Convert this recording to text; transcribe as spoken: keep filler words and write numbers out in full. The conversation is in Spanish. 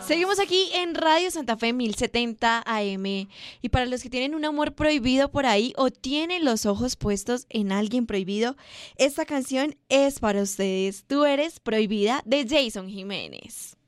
Seguimos aquí en Radio Santa Fe mil setenta A M. Y para los que tienen un amor prohibido por ahí o tienen los ojos puestos en alguien prohibido, esta canción es para ustedes. Tú eres prohibida, de Jason Jiménez.